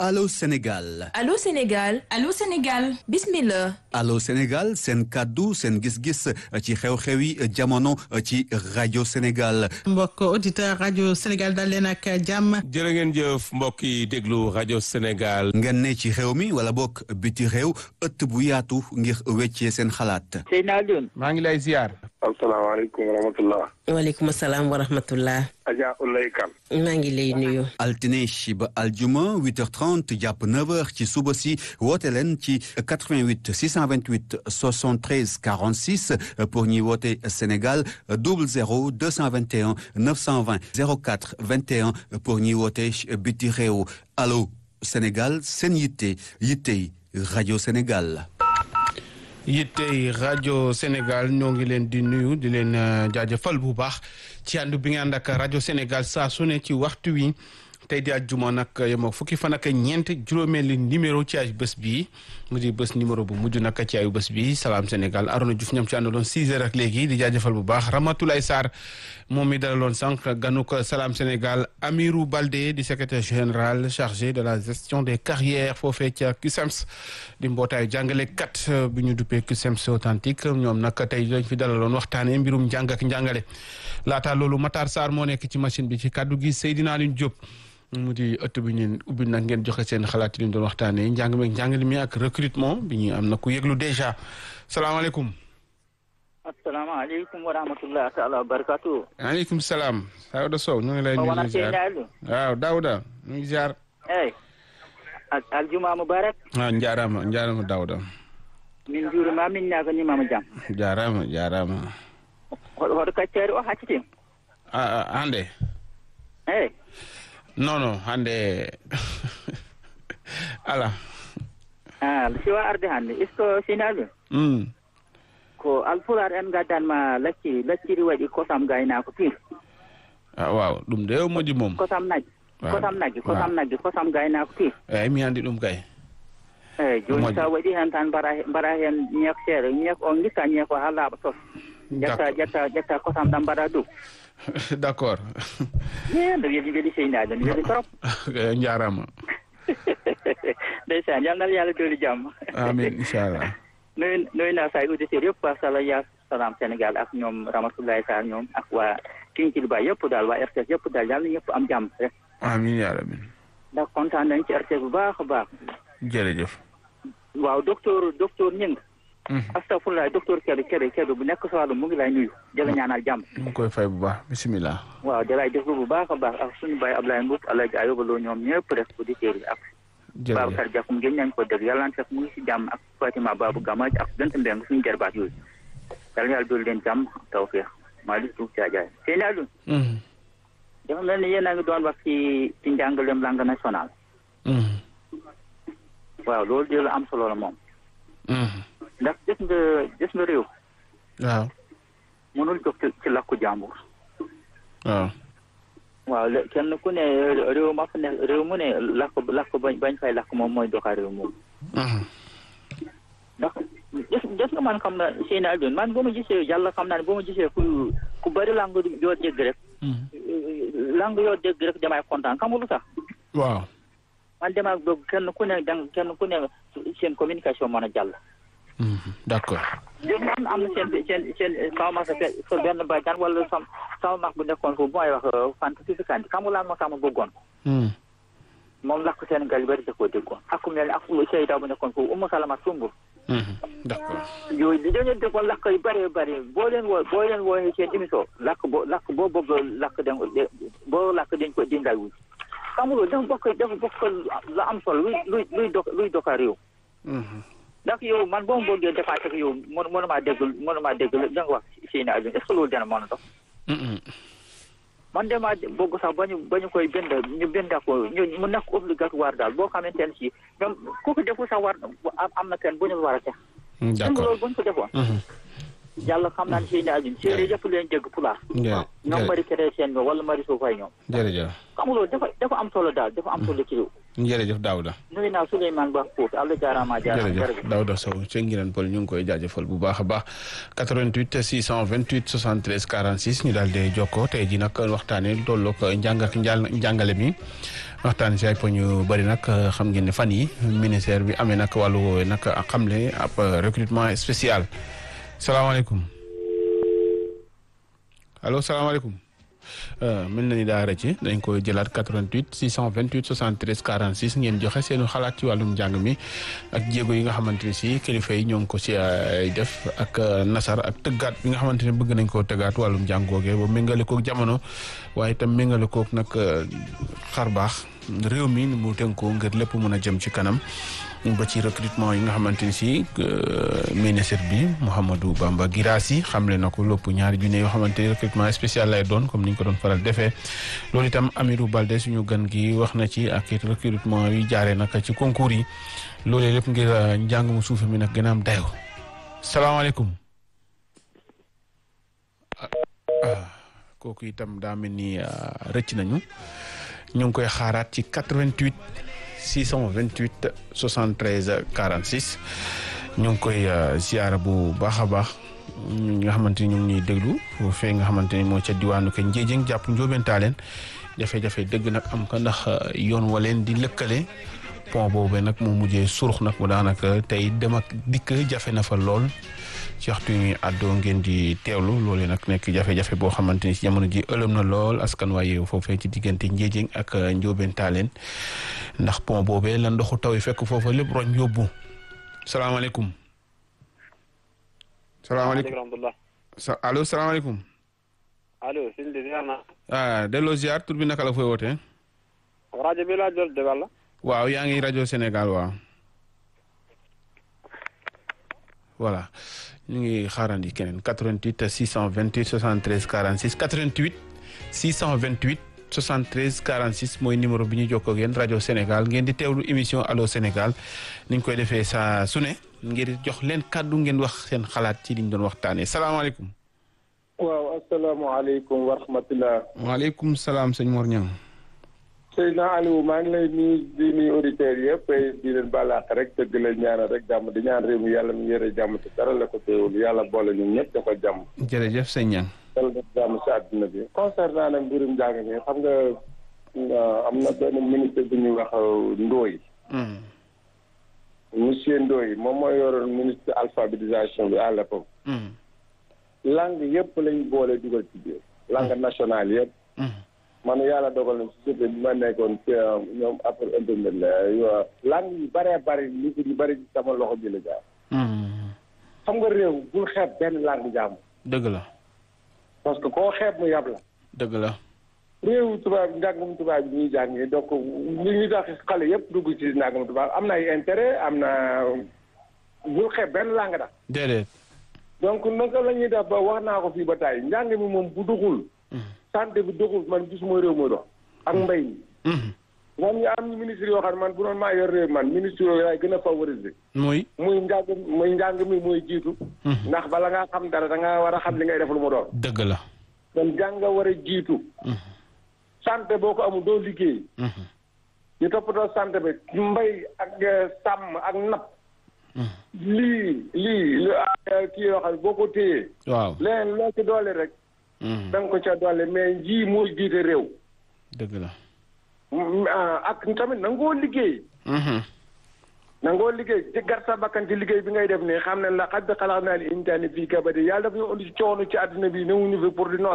Allô Sénégal. Allô Sénégal. Allô Sénégal. Bismillah. Allô Sénégal seen kaddu seen gis-gis ci xew-xewi jamono ci rajo Sénégal. mbokk auditeur rajo Sénégal dal leen ak jàmm. jërë ngeen jëf mbokk yi déglu rajo Sénégal. ngeen ne ci réew mi wala bokk biti réew ëtt bu yaatu ngir weccee seen xalaat. Seydina Alioune. maa ngi lay ziar. asalaamaaleykum wa rahmatulah. waaleykum salaam wa rahmatullah. Adja Oulaye Kane. maa ngi lay nuyu. altine ba aljuma 8h30 jàpp 9h ci suba si woote leen ci 88 628 73 46 pour ñi woote Sénégal 00 221 920 04 21 pour ñi woote biti réew allo Sénégal seen yittey rajo Sénégal. yittey rajo Sénégal ñoo ngi leen di nuyu di leen jaajëfal bu baax ci ànd bi nga ànd ak rajo Sénégal saa su ne ci waxtu wi tey di àjjuma nag yemoo fukki fan ak ñeent juróomeeli numéro ci ay bés bii mu di bés numéro bu mujj nag ci ayu bés bi Salam Sénégal Arona Diouf ñoom ci àndaloon 6h ak léegi di jaajëfal bu baax Ramatoulaye Sarr moom mi dalaloon sànq ganu ko Salam Sénégal Amirou Baldé di secrétaire général chargé de la gestion des carrières foofee ca CUSEMS di mbootaayu jàngalekat bi ñu duppee CUSEMS authentique ñoom nag tey lañ fi dalaloon waxtaanee mbirum njàng ak njàngale laata loolu Matar Sarr moo nekk ci machine bi ci kaddu gi Seydina Alioune Diop mu di ëtt bi ñu ubbi nag ngeen joxe seen xalaat yi ñu doon waxtaanee njàng meeg njàngale mi ak recrutement bi ñu am na ku yëglu déjà salaamaaleykum. asalaamaaleykum wa rahmatulah taala wa barakatu. waaleykum salaam. Daouda Sow ñu ngi lay nuyu ziar waaw Daouda ñu ngi ziar. aljuma mubarak. njaaraama Daouda. min juurima min ñaaga ñimama jam. jaaraama. hoɗo kaccari o haccitima. hande. non hande ala. siwa arde hande est ce que sinaɗum. ko alpulaar en gaddanma lacciri waɗi kosam gaynako pire. waaw ɗum de moƴƴi moom. kosam naggi kosam gaynako pire. eyyi mi andi ɗum kay. eyyi joni sa waɗi hen tan mbaɗa hen ñeek seeɗa ñeek o guitta ñeek o ha laaɓa tos. ƴetta kosam ɗam mbaɗa dow. d' accord. nde weeli seynaɗo ne weeli trop. jarama. ndeysan yal na yàlla dooli jàmm. amin inchallah. nuyu naa say auditeurs yëpp waa Salam Sénégal ak ñoom Ramatoulaye Sarr ñoom ak waa Kinkil Ba yëpp daal waa RTS yëpp daal yàlla na ñëpp am jàmm rek. amiin yaa rabbi. ndax kontaan nañ ci RTS bu baax a baax. jërëjëf. waaw docteur Ñing. astafurlah docteur Kébé bu nekk Saalum mu ngi lay nuyu. jërë ñaanal jàmm. mu ngi koy fay bu baax bisimilah. waaw da lay déglu bu baax a baax ak suñu baay Ablaye Mboup Alaaji Ayoba Lo ñoom ñëpp rek auditeurs yi ak. jërëjëf Babacar Diakhoum ngeen nañ ko dégg yàlla na fekk mu ngi si jàmm ak Fatima Babou Gamaj ak Bent Mbeng suñu jarbaat yooyu yàlla yàlla doolu leen jàmm tawfeex Malick Diouf Thiadiaye Seyni Alioune dafa mel ni yéen a ngi doon wax ci njàngaleem langue nationale waaw loolu di la am solo la moom ndax gis nga réew waaw mënul jóg ci làkku jàmbur waaw kenn ku ne réew ma fa ne réew mu ne làkk bañ fay làkk moom mooy doxal réew moom ndax gis nga man xam na Seyni Alioune man boo ma gisee yàlla xam naa ne boo ma gisee ku bëri langue yoo dégg rek langue yoo dégg rek damay kontaan xam nga lu tax waaw man damay bëgg kenn ku ne seen communication mën a jàll d' accord léegi am na seen sama ma sa benn baytaan wala sama mag bu nekkoon foofu bu may wax fantastifikanti xam nga lan moo tax ma bëggoon moom lakk Sénégal yi bari da koo déggoon ak ku mel ne ak Seyda bu nekkoon foofu Oumou Salama Sumbur d' accord yooyu dañoo déggoon lakk yu bëree bëri boo leen wooyee seen émission lakk boo bëgg lakk boo lakk dañ ko dinday wuj xam nga loolu dafa bokk la am solo luy doka réew ndax yow man boo ma bëggee dépassé ko yow mënumaa dégg da nga wax Seyni Alioune est-ce que loolu dana mën a dox man damaa bëgg sax bañu koy bind ko mu nekk obligatoire daal boo xamante ne si même ku ko defu sax war am na kenn bu ñu war a teg d'accord loolu bu ñu ko defoon yàlla xam naa ne Seyni Alioune séeréer yëpp leen dégg pulaar ñoom mari créé seen ñoom wala mari soo fay ñoom jërëjëf xam nga loolu dafa am solo daal dafa am solo ci réew jërëjëf Daouda. nuyu naa Souleymane Ba Pout Allah jaaraama jërëjëf Daouda Sow ca Ngirane Pël ñu ngi koy jaajëfal bu baax a baax 88 628 73 46 ñu daal di jokkoo tey ji nag waxtaanee tolloog njàngale mi waxtaan si ay poñ yu bëri nag xam ngeen ne fan yi ministère bi amee nag wàllu woowee nag xamle ab recrutement spécial salaamaaleykum allo salaamaaleykum mel na ni daa rëcc dañ koy jëlaat 88 628 73 46 ngeen joxe seenu xalaat ci wàllum njàng mi ak jéego yi nga xamante ne si kilifa yi ñoo ngi ko si def ak nasar ak tëggaat bi nga xamante ne bëgg nañ koo tëggaat wàllum njàng googee ba méngale koog jamono waaye itam méngale koog nag xar baax réew mi mu tënkoo ngir lépp mën a jëm ci kanam ba ci recrutement yi nga xamante ni si ministre bi Mouhamadou Bamba Guirassy xamle na ko lépp ñaari junne yoo xamante ni recrutement spécial lay doon comme ni ñu ko doon faral defee loolu itam Amirou Balde suñu gan gi wax na ci ak it recrutement yi jaaree nag ci concours yi loolee lépp ngir njàng mu suufe mi nag gën a am dayoo salaamaaleykum kooku itam daa mel ni rëcc nañu ñu ngi koy xaaraat ci 88 628 73 46 ñu ngi koy ziara bu baax a baax ñi nga xamante ni ñu ngi ñuy déglu fee nga xamante ni moo ca diwaanu ke Njéejéng jàpp Njóobentaaleen jafe-jafe dëgg nag am ko ndax yoon wa leen di lëkkale pont boobu nag mu mujjee surux nag mu daanaka tey dem ak dikk jafe na fa lool ci waxtu yi àddoo ngeen di teewlu loolu nag nekk jafe-jafe boo xamante ni si jamono ji ëlëm na lool askan waaye foofee ci diggante Njéejéng ak Njóobentaaleen ndax pont boobee la ndoxu taw yi fekk foofa lépp roñ yóbbu salaamaaleykum. salaamaaleykum allo salaamaaleykum. allo sëñ bi ziar naa. delloo ziar tur bi naka la fooy wootee. rajo bi laa jël de walla. waaw yaa ngi rajo Sénégal waaw. voilà ñu ngi xaarandi keneen 88 628 73 46 88 628 73 46 mooy numéro bi ñu jokkoo ak yéen rajo Sénégal ngeen di teewlu émission allo Sénégal ni ñu koy defee saa su ne ngir jox leen kàddu ngeen wax seen xalaat ci liñ doon waxtaanee salaamaaleykum. waaw asalaamaaleykum wa rahmatulah. waaleykum salaam sëñ Mor Niang. Seydina Aliou maa ngi lay nuyu di nuyu auditeurs yëpp di leen balaax rek dëgg la ñaanal rek jàmm di ñaan réew mi yàlla mu yore jàmm te dara la ko teewul yàlla boole ñun ñëpp dafa jàmm. jërëjëf sëñ Niang. yàlla def jàmm si àdduna bi. concernant nag mbirum njàng mi xam nga am na benn ministre bu ñuy wax Ndoye. monsieur Ndoye moom mooy yoroon ministre alphabétisation bi à l'époque. langue yëpp lañ boole dugal ci biir. langue nationale yëpp. man yàlla dogal na si bi ma nekkoon ci ñoom après internet la langue yu bëree bëri li yu bëri ci sama loxo bi la jaar. xam nga réew bul xeeb benn langue jàmm. dëgg la. parce que koo xeeb mu yab la. dëgg la. réewu tubaab njàngum tubaab bi ñuy jàngee donc li ñu tax xale yëpp dugg ci njàngum tubaab am na ay intérêt am na bul xeeb benn langue da déedéet. donc naka la ñuy def ba wax naa ko fii ba tey njàng mi moom bu doxul. santé bi doxul man gisuma réew mooy dox ak mbay mi. moom ñu am ministre yoo xam ne man bu doon maa yor réew man ministre yooyu laay gën a favoriser. muy njàng mi mooy jiitu. ndax bala ngaa xam dara da nga war a xam li ngay def lu mu doon. dëgg la. kon jàng nga war a jiitu. santé boo ko amul doo liggéey. ñu toppatoo santé bi mbay ak sàmm ak napp. lii kii yoo xam ne boo ko téyee. waaw leneen loo ci doole rek. da nga ko ca doole mais nji moo jiite réew. dëgg la. ak tamit nangoo liggéey. nangoo liggéey ci gar sa bakkan ci liggéey bi ngay def nii xam ne la xaj bi xalaat naa ni intaani fii kabadi yàlla daf ñu indi coono ci àddina bi newuñu fi pour di